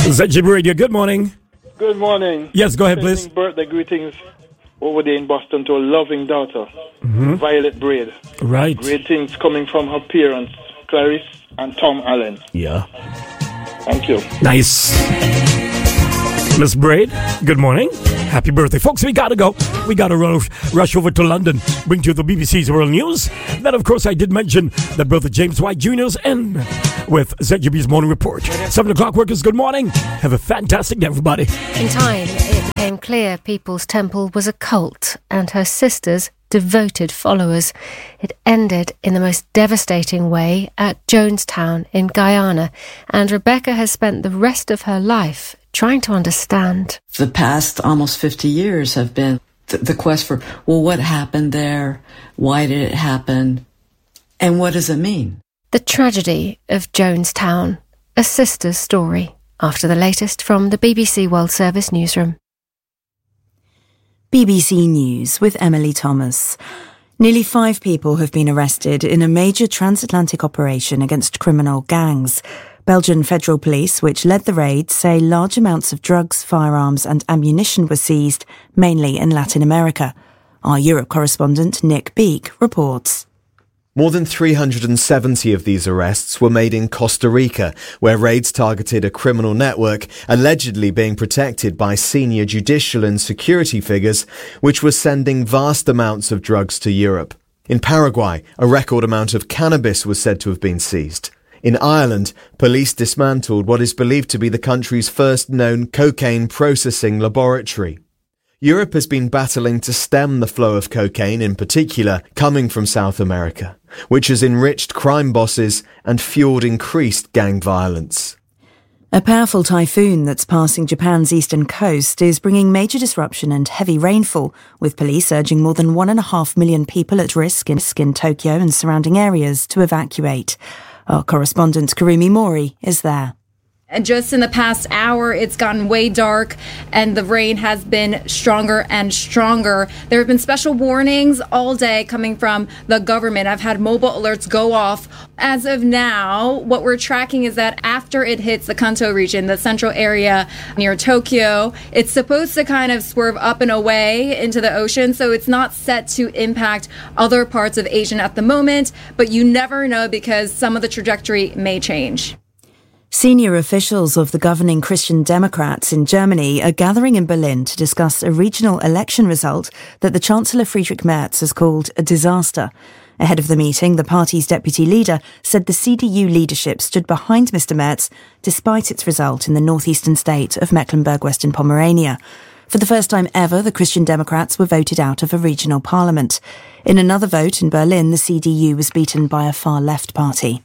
ZGB Radio, good morning. Good morning. Yes, go ahead, please. Birthday greetings over there in Boston to a loving daughter, Violet Braid. Right. Greetings coming from her parents, Clarice and Tom Allen. Yeah. Thank you. Nice. Miss Braid, good morning. Happy birthday. Folks, we gotta go. We gotta rush over to London, bring to you the BBC's World News. Then, of course, I did mention that Brother James White Jr.'s in with ZGB's Morning Report. 7 o'clock, workers, good morning. Have a fantastic day, everybody. In time, it became clear People's Temple was a cult and her sisters devoted followers. It ended in the most devastating way at Jonestown in Guyana, and Rebecca has spent the rest of her life trying to understand. The past almost 50 years have been the quest for, well, what happened there? Why did it happen? And what does it mean? The tragedy of Jonestown, a sister's story, after the latest from the BBC World Service newsroom. BBC News with Emily Thomas. Nearly 5 people have been arrested in a major transatlantic operation against criminal gangs. Belgian federal police, which led the raid, say large amounts of drugs, firearms and ammunition were seized, mainly in Latin America. Our Europe correspondent Nick Beak reports. More than 370 of these arrests were made in Costa Rica, where raids targeted a criminal network allegedly being protected by senior judicial and security figures, which were sending vast amounts of drugs to Europe. In Paraguay, a record amount of cannabis was said to have been seized. In Ireland, police dismantled what is believed to be the country's first known cocaine processing laboratory. Europe has been battling to stem the flow of cocaine, in particular coming from South America, which has enriched crime bosses and fueled increased gang violence. A powerful typhoon that's passing Japan's eastern coast is bringing major disruption and heavy rainfall, with police urging more than 1.5 million people at risk in Tokyo and surrounding areas to evacuate. Our correspondent Karumi Mori is there. And just in the past hour, it's gotten way dark and the rain has been stronger and stronger. There have been special warnings all day coming from the government. I've had mobile alerts go off. As of now, what we're tracking is that after it hits the Kanto region, the central area near Tokyo, it's supposed to kind of swerve up and away into the ocean. So it's not set to impact other parts of Asia at the moment, but you never know because some of the trajectory may change. Senior officials of the governing Christian Democrats in Germany are gathering in Berlin to discuss a regional election result that the Chancellor Friedrich Merz has called a disaster. Ahead of the meeting, the party's deputy leader said the CDU leadership stood behind Mr. Merz despite its result in the northeastern state of Mecklenburg-Western Pomerania. For the first time ever, the Christian Democrats were voted out of a regional parliament. In another vote in Berlin, the CDU was beaten by a far-left party.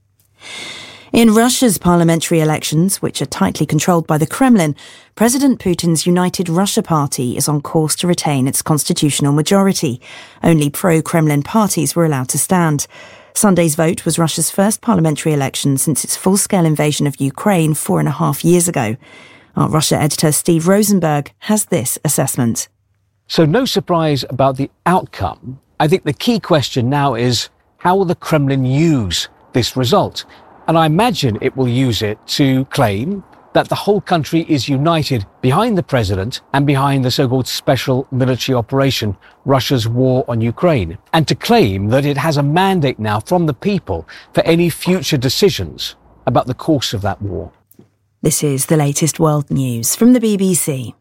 In Russia's parliamentary elections, which are tightly controlled by the Kremlin, President Putin's United Russia Party is on course to retain its constitutional majority. Only pro-Kremlin parties were allowed to stand. Sunday's vote was Russia's first parliamentary election since its full-scale invasion of Ukraine 4.5 years ago. Our Russia editor Steve Rosenberg has this assessment. So no surprise about the outcome. I think the key question now is, how will the Kremlin use this result? And I imagine it will use it to claim that the whole country is united behind the president and behind the so-called special military operation, Russia's war on Ukraine, and to claim that it has a mandate now from the people for any future decisions about the course of that war. This is the latest world news from the BBC.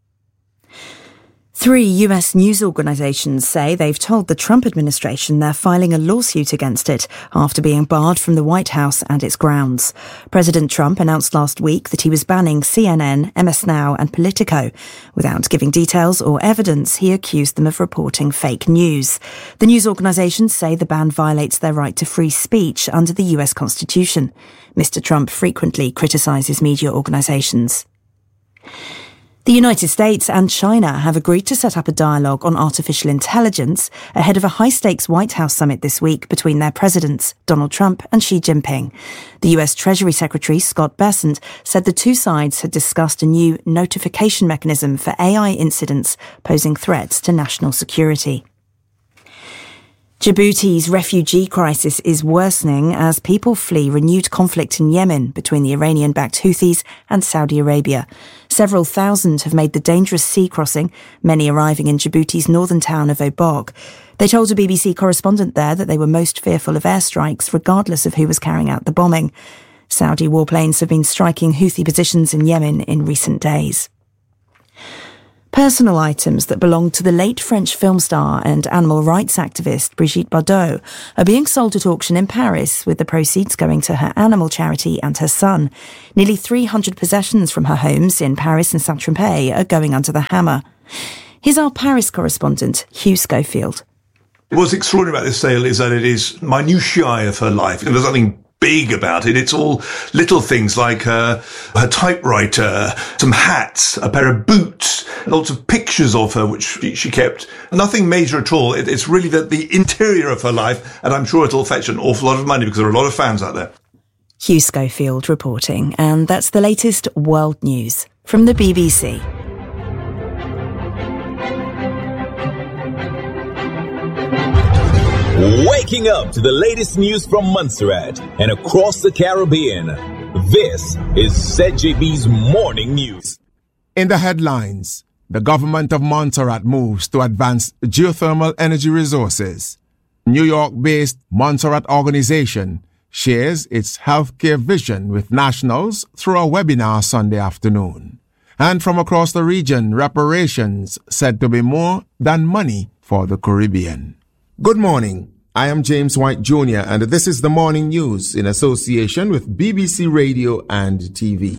3 US news organisations say they've told the Trump administration they're filing a lawsuit against it after being barred from the White House and its grounds. President Trump announced last week that he was banning CNN, MS Now and Politico. Without giving details or evidence, he accused them of reporting fake news. The news organisations say the ban violates their right to free speech under the US Constitution. Mr. Trump frequently criticises media organisations. The United States and China have agreed to set up a dialogue on artificial intelligence ahead of a high-stakes White House summit this week between their presidents, Donald Trump and Xi Jinping. The US Treasury Secretary, Scott Bessent, said the two sides had discussed a new notification mechanism for AI incidents posing threats to national security. Djibouti's refugee crisis is worsening as people flee renewed conflict in Yemen between the Iranian-backed Houthis and Saudi Arabia. Several thousand have made the dangerous sea crossing, many arriving in Djibouti's northern town of Obok. They told a BBC correspondent there that they were most fearful of airstrikes, regardless of who was carrying out the bombing. Saudi warplanes have been striking Houthi positions in Yemen in recent days. Personal items that belonged to the late French film star and animal rights activist Brigitte Bardot are being sold at auction in Paris, with the proceeds going to her animal charity and her son. Nearly 300 possessions from her homes in Paris and Saint-Tropez are going under the hammer. Here's our Paris correspondent, Hugh Schofield. What's extraordinary about this sale is that it is minutiae of her life. There's nothing big about it. It's all little things like her typewriter, some hats, a pair of boots, lots of pictures of her which she kept. Nothing major at all. It's really the interior of her life, and I'm sure it'll fetch an awful lot of money because there are a lot of fans out there. Hugh Schofield reporting, and that's the latest world news from the BBC. Waking up to the latest news from Montserrat and across the Caribbean. This is ZJB's Morning News. In the headlines, the government of Montserrat moves to advance geothermal energy resources. New York-based Montserrat organization shares its healthcare vision with nationals through a webinar Sunday afternoon. And from across the region, reparations said to be more than money for the Caribbean. Good morning. I am James White Jr. and this is the Morning News in association with BBC Radio and TV.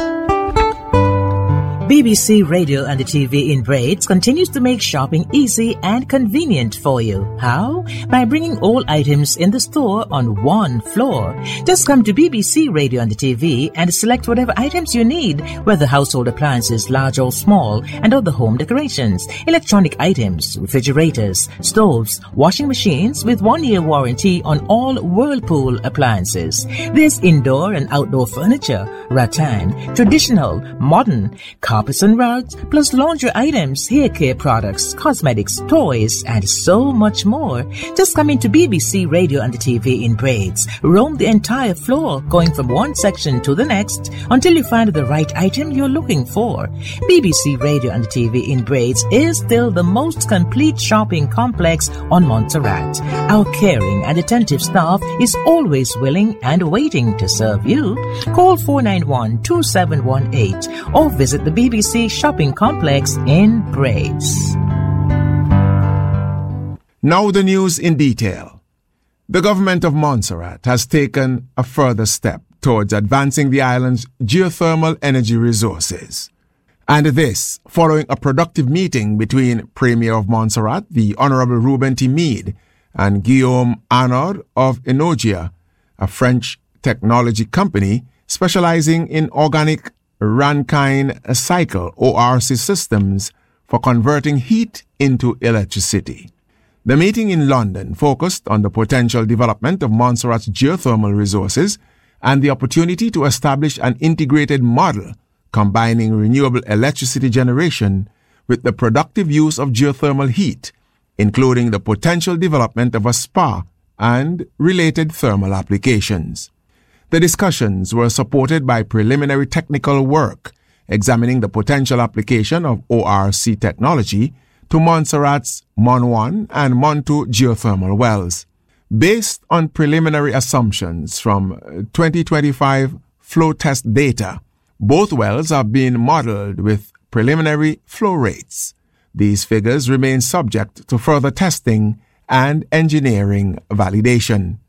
BBC Radio and the TV in Braids continues to make shopping easy and convenient for you. How? By bringing all items in the store on one floor. Just come to BBC Radio and the TV and select whatever items you need, whether household appliances, large or small, and other home decorations, electronic items, refrigerators, stoves, washing machines with 1-year warranty on all Whirlpool appliances. There's indoor and outdoor furniture, rattan, traditional, modern, carpets and rugs, plus laundry items, hair care products, cosmetics, toys, and so much more. Just come into BBC Radio and the TV in Braids. Roam the entire floor, going from one section to the next until you find the right item you're looking for. BBC Radio and the TV in Braids is still the most complete shopping complex on Montserrat. Our caring and attentive staff is always willing and waiting to serve you. Call 491-2718 or visit the BBC shopping complex in Braids. Now the news in detail. The government of Montserrat has taken a further step towards advancing the island's geothermal energy resources. And this, following a productive meeting between Premier of Montserrat, the Honourable Ruben T. Meade, and Guillaume Arnaud of Enogia, a French technology company specializing in organic Rankine cycle ORC systems for converting heat into electricity. The meeting in London focused on the potential development of Montserrat's geothermal resources and the opportunity to establish an integrated model combining renewable electricity generation with the productive use of geothermal heat, including the potential development of a spa and related thermal applications. The discussions were supported by preliminary technical work examining the potential application of ORC technology to Montserrat's Mon 1 and Mon 2 geothermal wells. Based on preliminary assumptions from 2025 flow test data, both wells are being modeled with preliminary flow rates. These figures remain subject to further testing and engineering validation.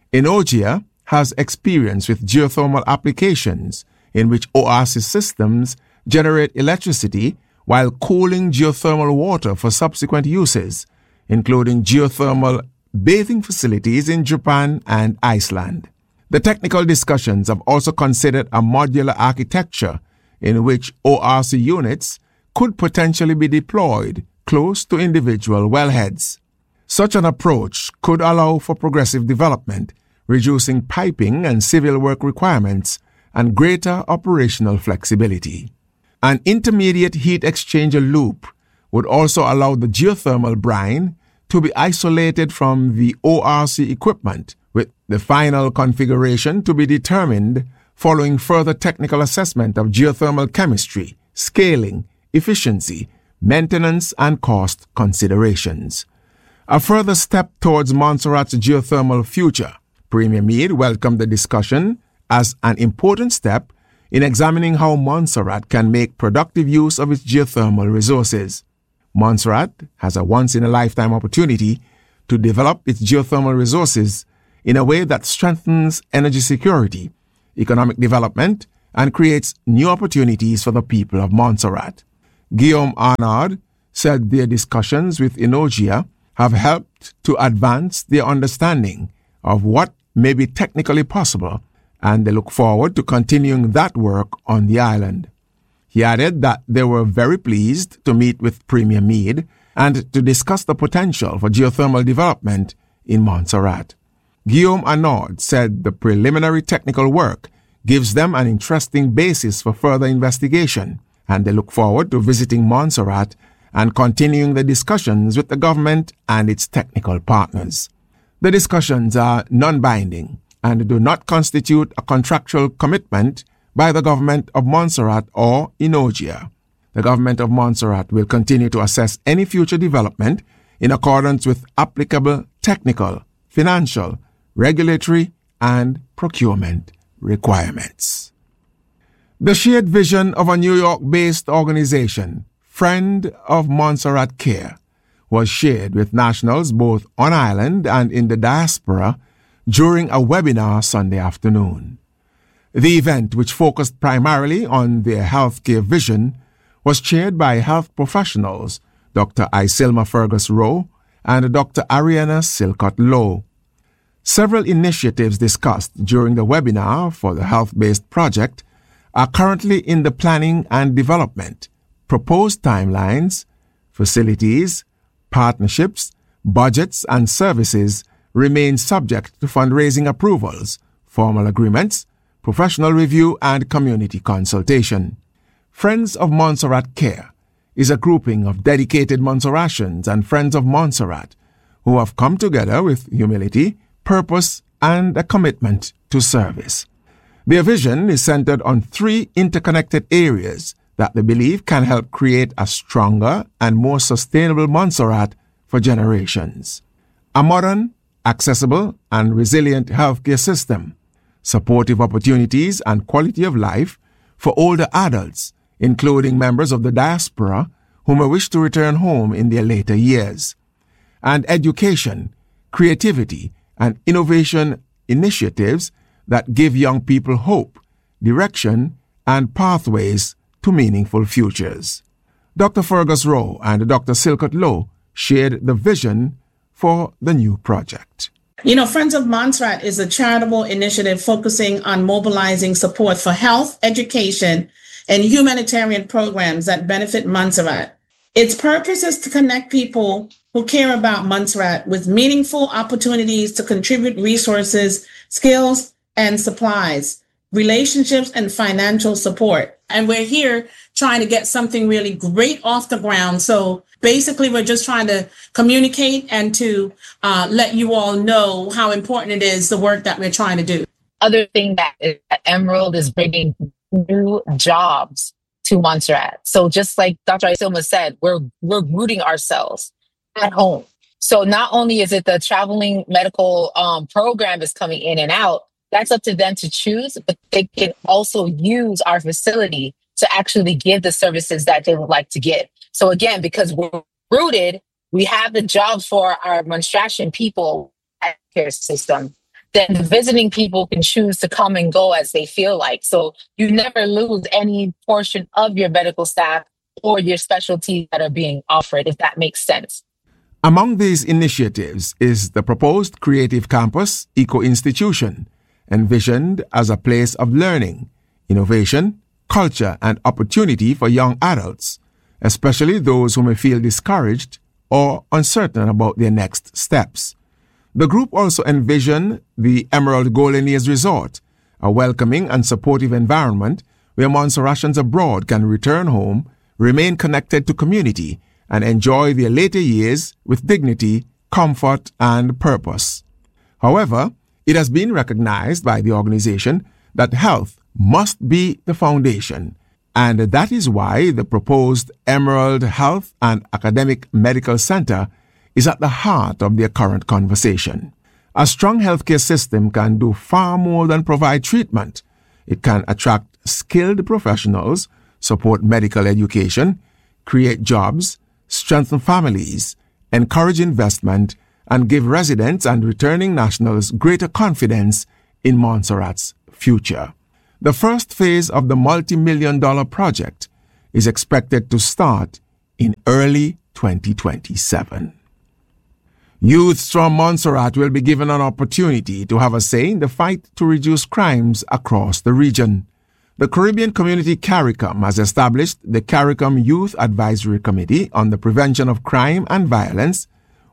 Enogia has experience with geothermal applications in which ORC systems generate electricity while cooling geothermal water for subsequent uses, including geothermal bathing facilities in Japan and Iceland. The technical discussions have also considered a modular architecture in which ORC units could potentially be deployed close to individual wellheads. Such an approach could allow for progressive development, reducing piping and civil work requirements, and greater operational flexibility. An intermediate heat exchanger loop would also allow the geothermal brine to be isolated from the ORC equipment, with the final configuration to be determined following further technical assessment of geothermal chemistry, scaling, efficiency, maintenance, and cost considerations. A further step towards Montserrat's geothermal future, Premier Mead welcomed the discussion as an important step in examining how Montserrat can make productive use of its geothermal resources. Montserrat has a once-in-a-lifetime opportunity to develop its geothermal resources in a way that strengthens energy security, economic development, and creates new opportunities for the people of Montserrat. Guillaume Arnaud said their discussions with Enogia have helped to advance their understanding of what may be technically possible, and they look forward to continuing that work on the island. He added that they were very pleased to meet with Premier Mead and to discuss the potential for geothermal development in Montserrat. Guillaume Arnaud said the preliminary technical work gives them an interesting basis for further investigation, and they look forward to visiting Montserrat and continuing the discussions with the government and its technical partners. The discussions are non-binding and do not constitute a contractual commitment by the government of Montserrat or Enogia. The government of Montserrat will continue to assess any future development in accordance with applicable technical, financial, regulatory, and procurement requirements. The shared vision of a New York-based organization, Friend of Montserrat Care, was shared with nationals both on island and in the diaspora during a webinar Sunday afternoon. The event, which focused primarily on their healthcare vision, was chaired by health professionals Dr. Isilma Fergus Rowe and Dr. Ariana Silcott Lowe. Several initiatives discussed during the webinar for the health-based project are currently in the planning and development. Proposed timelines, facilities, partnerships, budgets, and services remain subject to fundraising approvals, formal agreements, professional review, and community consultation. Friends of Montserrat Care is a grouping of dedicated Montserratians and friends of Montserrat who have come together with humility, purpose, and a commitment to service. Their vision is centered on 3 interconnected areas that they believe can help create a stronger and more sustainable Montserrat for generations. A modern, accessible, and resilient healthcare system, supportive opportunities and quality of life for older adults, including members of the diaspora who may wish to return home in their later years, and education, creativity, and innovation initiatives that give young people hope, direction, and pathways to meaningful futures. Dr. Fergus Rowe and Dr. Silcott Lowe shared the vision for the new project. Friends of Montserrat is a charitable initiative focusing on mobilizing support for health, education, and humanitarian programs that benefit Montserrat. Its purpose is to connect people who care about Montserrat with meaningful opportunities to contribute resources, skills, and supplies, relationships, and financial support. And we're here trying to get something really great off the ground. So basically, we're just trying to communicate and to let you all know how important it is, the work that we're trying to do. Other thing that Emerald is bringing new jobs to Montserrat. So just like Dr. Isilma said, we're rooting ourselves at home. So not only is it the traveling medical program is coming in and out, that's up to them to choose, but they can also use our facility to actually give the services that they would like to give. So again, because we're rooted, we have the jobs for our Montserratian people at the care system. Then the visiting people can choose to come and go as they feel like. So you never lose any portion of your medical staff or your specialties that are being offered, if that makes sense. Among these initiatives is the proposed Creative Campus Eco-Institution, envisioned as a place of learning, innovation, culture, and opportunity for young adults, especially those who may feel discouraged or uncertain about their next steps. The group also envisioned the Emerald Golden Years Resort, a welcoming and supportive environment where Montserratians abroad can return home, remain connected to community, and enjoy their later years with dignity comfort, and purpose. However, it has been recognized by the organization that health must be the foundation, and that is why the proposed Emerald Health and Academic Medical Center is at the heart of their current conversation. A strong healthcare system can do far more than provide treatment. It can attract skilled professionals, support medical education, create jobs, strengthen families, encourage investment, and give residents and returning nationals greater confidence in Montserrat's future. The first phase of the multi-million-dollar project is expected to start in early 2027. Youths from Montserrat will be given an opportunity to have a say in the fight to reduce crimes across the region. The Caribbean Community CARICOM has established the CARICOM Youth Advisory Committee on the Prevention of Crime and Violence,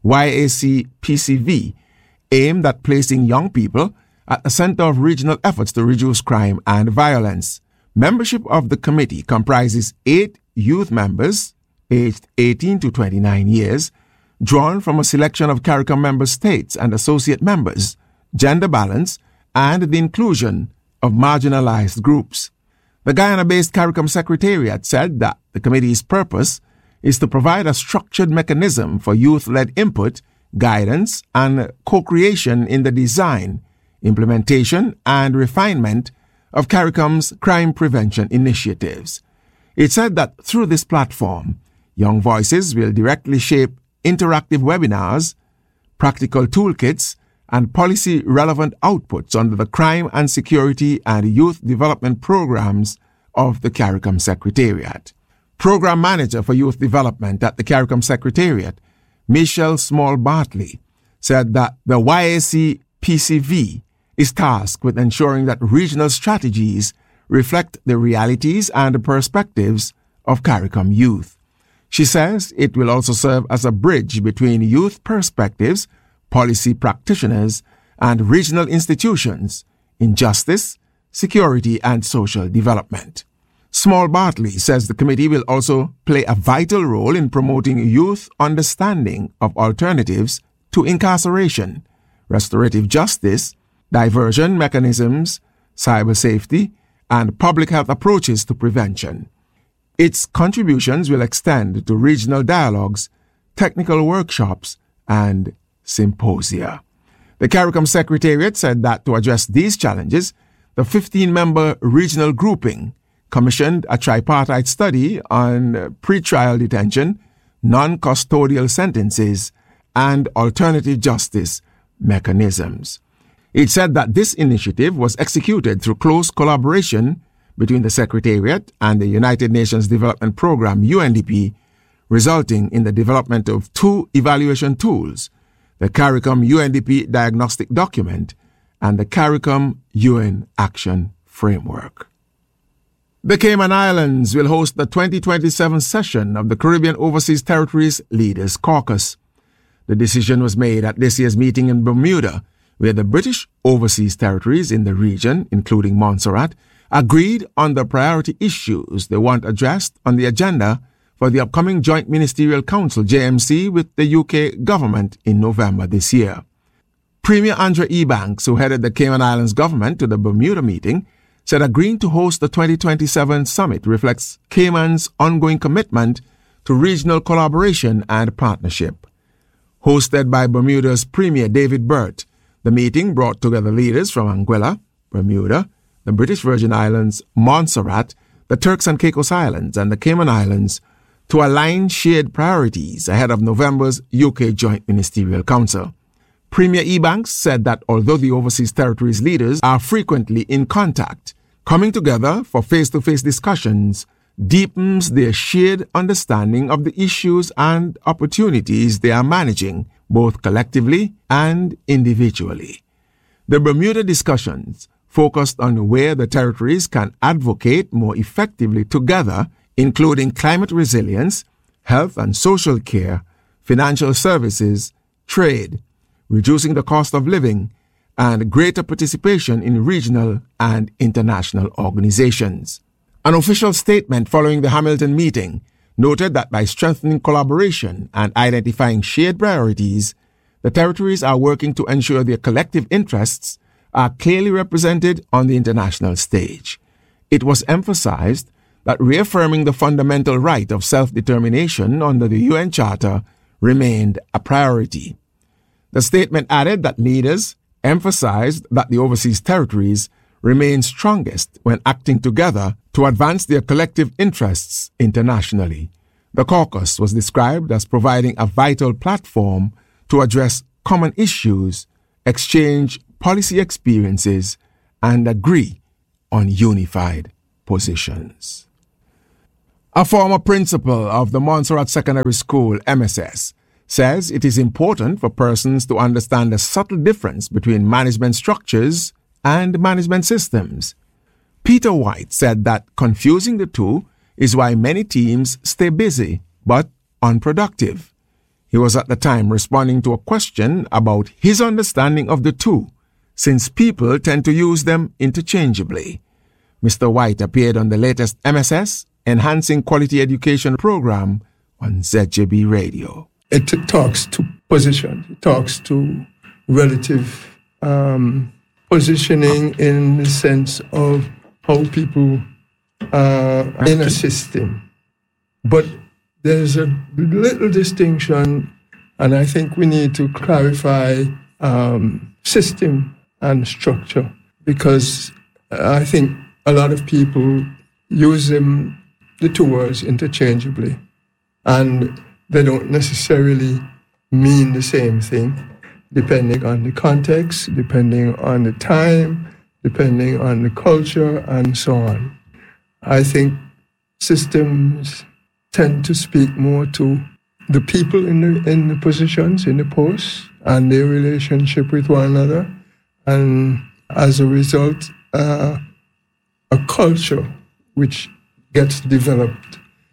YAC-PCV, aimed at placing young people at the center of regional efforts to reduce crime and violence. Membership of the committee comprises 8 youth members, aged 18 to 29 years, drawn from a selection of CARICOM member states and associate members, gender balance, and the inclusion of marginalized groups. The Guyana-based CARICOM Secretariat said that the committee's purpose is to provide a structured mechanism for youth-led input, guidance, and co-creation in the design, implementation, and refinement of CARICOM's crime prevention initiatives. It said that through this platform, young voices will directly shape interactive webinars, practical toolkits, and policy-relevant outputs under the crime and security and youth development programs of the CARICOM Secretariat. Program Manager for Youth Development at the CARICOM Secretariat, Michelle Small-Bartley, said that the YAC-PCV is tasked with ensuring that regional strategies reflect the realities and perspectives of CARICOM youth. She says it will also serve as a bridge between youth perspectives, policy practitioners, and regional institutions in justice, security, and social development. Small-Bartley says the committee will also play a vital role in promoting youth understanding of alternatives to incarceration, restorative justice, diversion mechanisms, cyber safety, and public health approaches to prevention. Its contributions will extend to regional dialogues, technical workshops, and symposia. The CARICOM Secretariat said that to address these challenges, the 15-member regional grouping commissioned a tripartite study on pretrial detention, non-custodial sentences, and alternative justice mechanisms. It said that this initiative was executed through close collaboration between the Secretariat and the United Nations Development Programme, UNDP, resulting in the development of 2 evaluation tools, the CARICOM UNDP Diagnostic Document and the CARICOM UN Action Framework. The Cayman Islands will host the 2027 session of the Caribbean Overseas Territories Leaders Caucus. The decision was made at this year's meeting in Bermuda, where the British overseas territories in the region, including Montserrat, agreed on the priority issues they want addressed on the agenda for the upcoming Joint Ministerial Council, JMC, with the UK government in November this year. Premier Andrea Ebanks, who headed the Cayman Islands government to the Bermuda meeting, said agreeing to host the 2027 summit reflects Cayman's ongoing commitment to regional collaboration and partnership. Hosted by Bermuda's Premier David Burt, the meeting brought together leaders from Anguilla, Bermuda, the British Virgin Islands, Montserrat, the Turks and Caicos Islands, and the Cayman Islands to align shared priorities ahead of November's UK Joint Ministerial Council. Premier Ebanks said that although the overseas territories leaders are frequently in contact, coming together for face-to-face discussions deepens their shared understanding of the issues and opportunities they are managing, both collectively and individually. The Bermuda discussions focused on where the territories can advocate more effectively together, including climate resilience, health and social care, financial services, trade, reducing the cost of living, and greater participation in regional and international organizations. An official statement following the Hamilton meeting noted that by strengthening collaboration and identifying shared priorities, the territories are working to ensure their collective interests are clearly represented on the international stage. It was emphasized that reaffirming the fundamental right of self-determination under the UN Charter remained a priority. The statement added that leaders emphasized that the overseas territories remain strongest when acting together to advance their collective interests internationally. The caucus was described as providing a vital platform to address common issues, exchange policy experiences, and agree on unified positions. A former principal of the Montserrat Secondary School, MSS, says it is important for persons to understand the subtle difference between management structures and management systems. Peter White said that confusing the two is why many teams stay busy but unproductive. He was at the time responding to a question about his understanding of the two, since people tend to use them interchangeably. Mr. White appeared on the latest MSS Enhancing Quality Education program on ZJB Radio. It talks to position, it talks to relative positioning in the sense of how people are in a system. But there's a little distinction, and I think we need to clarify system and structure, because I think a lot of people use the two words interchangeably, and they don't necessarily mean the same thing, depending on the context, depending on the time, depending on the culture, and so on. I think systems tend to speak more to the people in the positions, in the posts, and their relationship with one another, and as a result, a culture which gets developed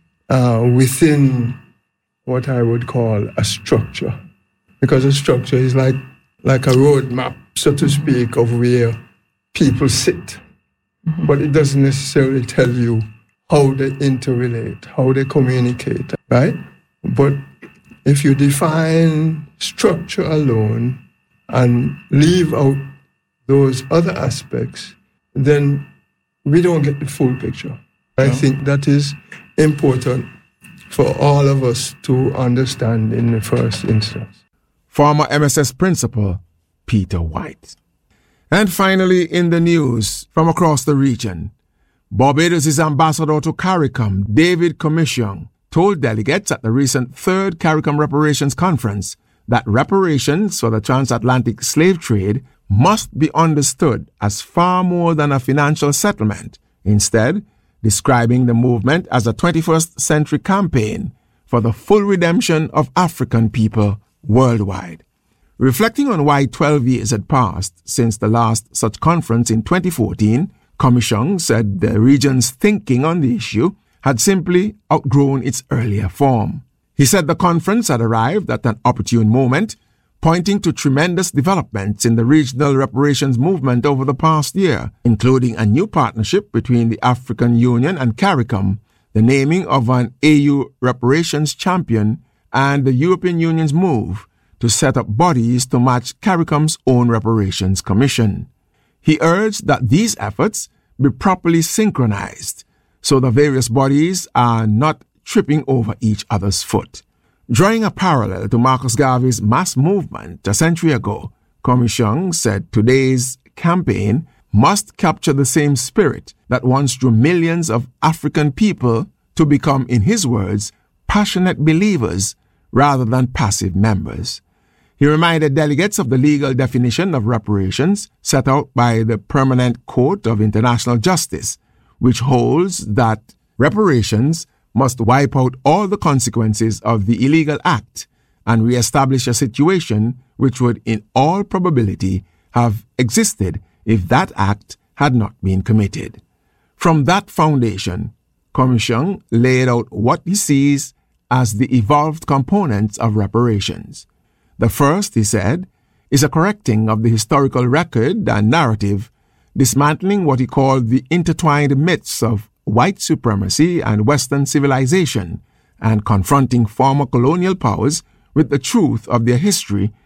within what I would call a structure. Because a structure is like a roadmap, so to speak, of where people sit. But it doesn't necessarily tell you how they interrelate, how they communicate, right? But if you define structure alone and leave out those other aspects, then we don't get the full picture. I think that is important for all of us to understand in the first instance. Former MSS principal Peter White. And finally, in the news from across the region, Barbados' ambassador to CARICOM, David Commission, told delegates at the recent third CARICOM Reparations Conference that reparations for the transatlantic slave trade must be understood as far more than a financial settlement, instead describing the movement as a 21st century campaign for the full redemption of African people worldwide. Reflecting on why 12 years had passed since the last such conference in 2014, Commission said the region's thinking on the issue had simply outgrown its earlier form. He said the conference had arrived at an opportune moment, pointing to tremendous developments in the regional reparations movement over the past year, including a new partnership between the African Union and CARICOM, the naming of an AU reparations champion, and the European Union's move to set up bodies to match CARICOM's own reparations commission. He urged that these efforts be properly synchronized so the various bodies are not tripping over each other's foot. Drawing a parallel to Marcus Garvey's mass movement a century ago, Commission said today's campaign must capture the same spirit that once drew millions of African people to become, in his words, passionate believers rather than passive members. He reminded delegates of the legal definition of reparations set out by the Permanent Court of International Justice, which holds that reparations must wipe out all the consequences of the illegal act and re-establish a situation which would in all probability have existed if that act had not been committed. From that foundation, Commission laid out what he sees as the evolved components of reparations. The first, he said, is a correcting of the historical record and narrative, dismantling what he called the intertwined myths of white supremacy and Western civilization, and confronting former colonial powers with the truth of their history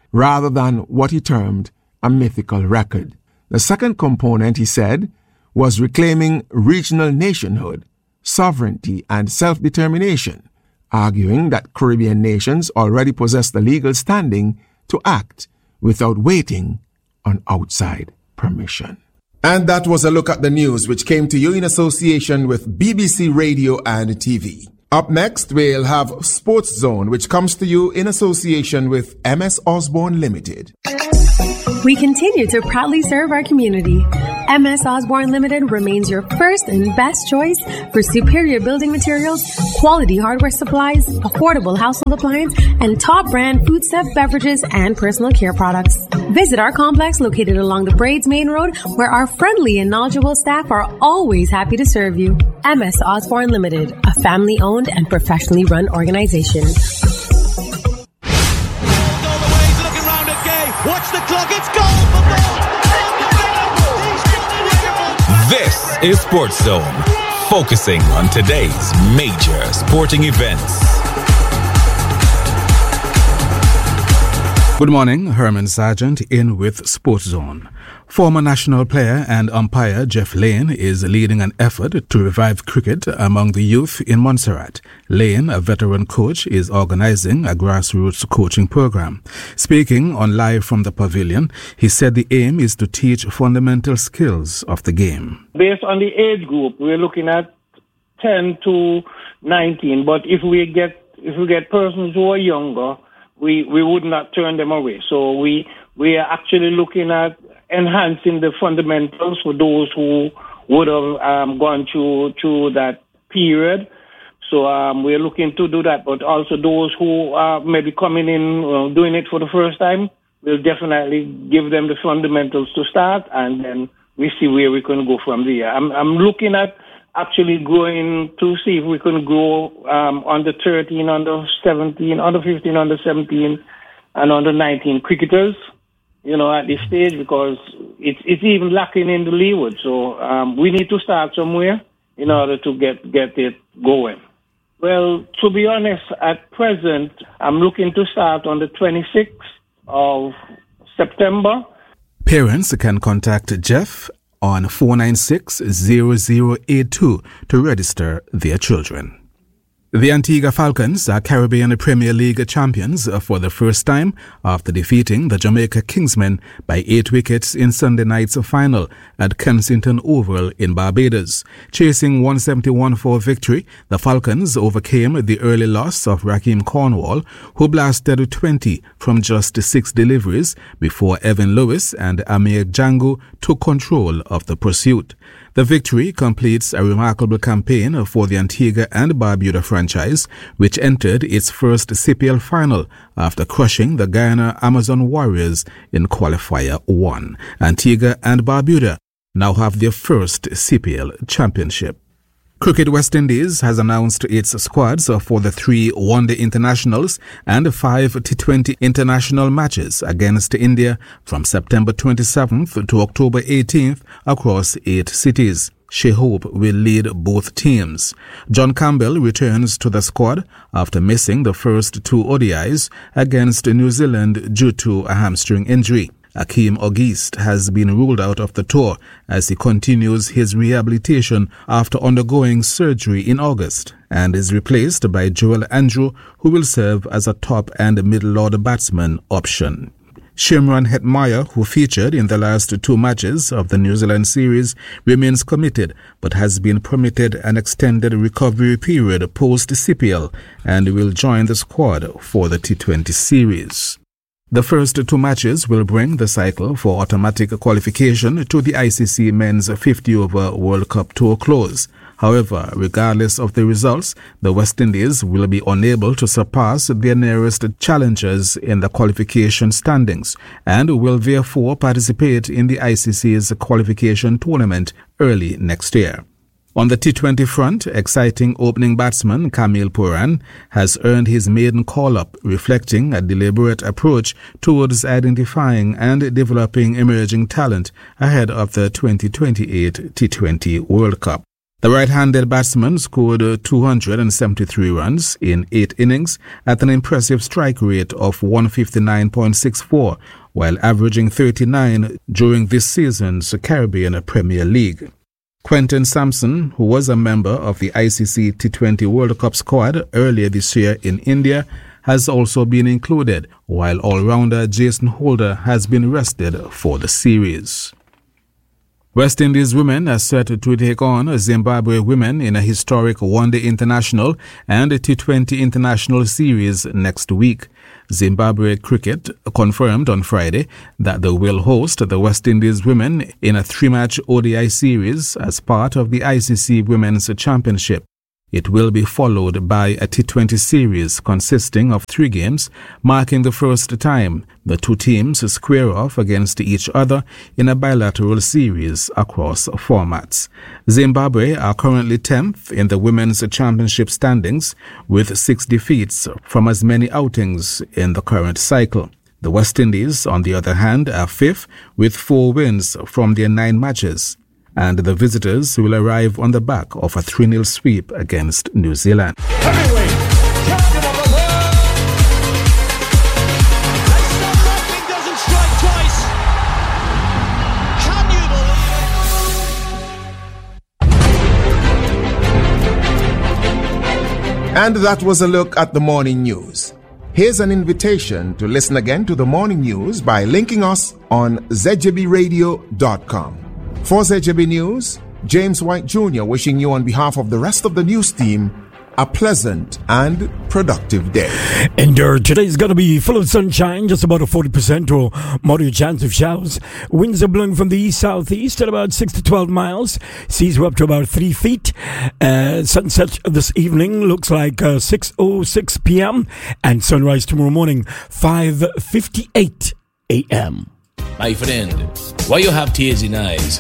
rather than what he termed a mythical record. The second component, he said, was reclaiming regional nationhood, sovereignty, and self-determination, arguing that Caribbean nations already possess the legal standing to act without waiting on outside permission. And that was a look at the news, which came to you in association with BBC Radio and TV. Up next, we'll have Sports Zone, which comes to you in association with MS Osborne Limited. We continue to proudly serve our community. MS Osborne Limited remains your first and best choice for superior building materials, quality hardware supplies, affordable household appliance, and top brand foodstuff, beverages, and personal care products. Visit our complex located along the Braids Main Road, where our friendly and knowledgeable staff are always happy to serve you. MS Osborne Limited, a family-owned and professionally run organization. Watch the clock, it's goal for goal! This is Sports Zone, focusing on today's major sporting events. Good morning, Herman Sargent in with Sports Zone. Former national player and umpire Jeff Lane is leading an effort to revive cricket among the youth in Montserrat. Lane, a veteran coach, is organizing a grassroots coaching program. Speaking on Live from the Pavilion, he said the aim is to teach fundamental skills of the game. Based on the age group, we're looking at 10 to 19, but if we get persons who are younger, we would not turn them away. So we are actually looking at enhancing the fundamentals for those who would have gone through that period. So we're looking to do that. But also those who are maybe coming in, doing it for the first time, we'll definitely give them the fundamentals to start, and then we see where we can go from there. I'm looking at actually growing to see if we can grow under 13, under 17, under 15, under 17, and under 19 cricketers, at this stage, because it's even lacking in the leeward. So we need to start somewhere in order to get it going. Well, to be honest, at present, I'm looking to start on the 26th of September. Parents can contact Jeff on 496-0082 to register their children. The Antigua Falcons are Caribbean Premier League champions for the first time after defeating the Jamaica Kingsmen by 8 wickets in Sunday night's final at Kensington Oval in Barbados. Chasing 171 for victory, the Falcons overcame the early loss of Raheem Cornwall, who blasted 20 from just 6 deliveries before Evan Lewis and Amir Django took control of the pursuit. The victory completes a remarkable campaign for the Antigua and Barbuda franchise, which entered its first CPL final after crushing the Guyana Amazon Warriors in Qualifier 1. Antigua and Barbuda now have their first CPL championship. Cricket West Indies has announced its squads for the 3 one-day internationals and 5 T20 international matches against India from September 27th to October 18th across 8 cities. Shai Hope will lead both teams. John Campbell returns to the squad after missing the first 2 ODIs against New Zealand due to a hamstring injury. Akeem Auguste has been ruled out of the tour as he continues his rehabilitation after undergoing surgery in August and is replaced by Joel Andrew, who will serve as a top and middle-order batsman option. Shimron Hetmyer, who featured in the last 2 matches of the New Zealand series, remains committed but has been permitted an extended recovery period post-CPL and will join the squad for the T20 series. The first 2 matches will bring the cycle for automatic qualification to the ICC Men's 50-over World Cup to a close. However, regardless of the results, the West Indies will be unable to surpass their nearest challengers in the qualification standings and will therefore participate in the ICC's qualification tournament early next year. On the T20 front, exciting opening batsman Kamil Puran has earned his maiden call-up, reflecting a deliberate approach towards identifying and developing emerging talent ahead of the 2028 T20 World Cup. The right-handed batsman scored 273 runs in 8 innings at an impressive strike rate of 159.64, while averaging 39 during this season's Caribbean Premier League. Quentin Sampson, who was a member of the ICC T20 World Cup squad earlier this year in India, has also been included, while all-rounder Jason Holder has been rested for the series. West Indies women are set to take on Zimbabwe women in a historic one-day international and T20 international series next week. Zimbabwe Cricket confirmed on Friday that they will host the West Indies women in a 3-match ODI series as part of the ICC Women's Championship. It will be followed by a T20 series consisting of 3 games, marking the first time the two teams square off against each other in a bilateral series across formats. Zimbabwe are currently 10th in the Women's Championship standings with 6 defeats from as many outings in the current cycle. The West Indies, on the other hand, are 5th with 4 wins from their 9 matches. And the visitors will arrive on the back of a 3-0 sweep against New Zealand. Heavyweight champion of the world. Wrestling doesn't strike twice. Can you believe it? And that was a look at the morning news. Here's an invitation to listen again to the morning news by linking us on zjbradio.com. For ZJB News, James White Jr. wishing you on behalf of the rest of the news team a pleasant and productive day. And today's going to be full of sunshine, just about a 40% or moderate chance of showers. Winds are blowing from the east-southeast at about 6 to 12 miles. Seas were up to about 3 feet. Sunset this evening looks like 6:06 p.m. and sunrise tomorrow morning, 5:58 a.m. My friend, why you have tears in eyes?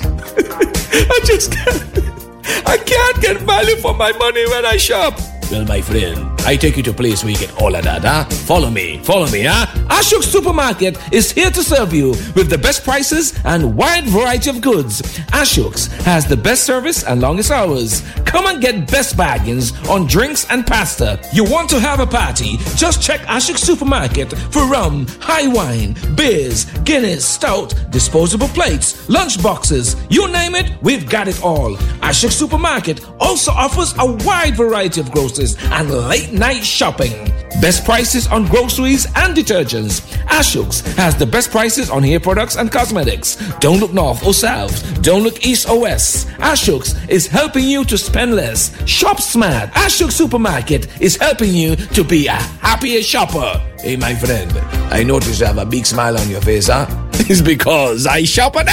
I can't get value for my money when I shop. Well, my friend, I take you to a place where you get all of that, huh? Follow me, huh? Ashok Supermarket is here to serve you with the best prices and wide variety of goods. Ashok's has the best service and longest hours. Come and get best bargains on drinks and pasta. You want to have a party? Just check Ashok Supermarket for rum, high wine, beers, Guinness, stout, disposable plates, lunch boxes. You name it, we've got it all. Ashok Supermarket also offers a wide variety of groceries and late night shopping. Best prices on groceries and detergents. Ashok's has the best prices on hair products and cosmetics. Don't look north or south. Don't look east or west. Ashok's is helping you to spend less. Shop smart. Ashok Supermarket is helping you to be a happier shopper. Hey, my friend, I notice you have a big smile on your face, huh? It's because I shop at